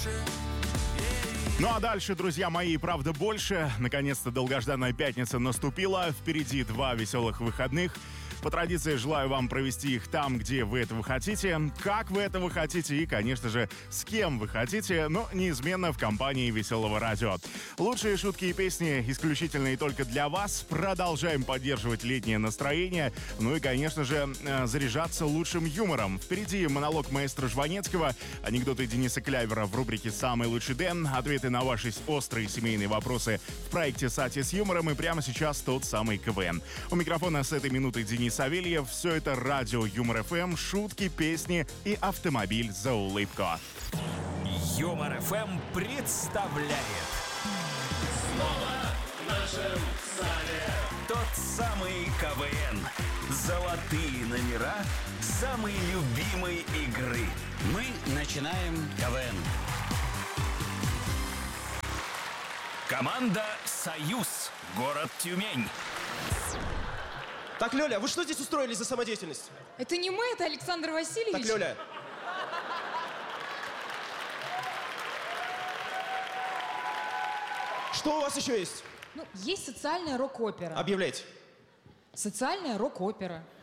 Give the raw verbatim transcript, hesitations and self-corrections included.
Ну а дальше, друзья мои, правда больше. Наконец-то долгожданная пятница наступила. Впереди два веселых выходных. По традиции желаю вам провести их там, где вы этого хотите, как вы этого хотите и, конечно же, с кем вы хотите, но неизменно в компании Веселого радио. Лучшие шутки и песни исключительно и только для вас. Продолжаем поддерживать летнее настроение. Ну и, конечно же, заряжаться лучшим юмором. Впереди монолог маэстро Жванецкого, анекдоты Дениса Клявера в рубрике «Самый лучший Дэн», ответы на ваши острые семейные вопросы в проекте «Сати с юмором» и прямо сейчас тот самый КВН. У микрофона с этой минуты Денис Савельев. Все это радио Юмор ФМ, шутки, песни и автомобиль за улыбку. Юмор ФМ представляет Снова в нашем зале тот самый КВН. Золотые номера самой любимой игры. Мы начинаем КВН. Команда «Союз», город Тюмень. Так, Лёля, вы что здесь устроили за самодеятельность? Это не мы, это Александр Васильевич. Так, Лёля. Что у вас еще есть? Ну, есть социальная рок-опера. Объявляйте. Социальная рок-опера.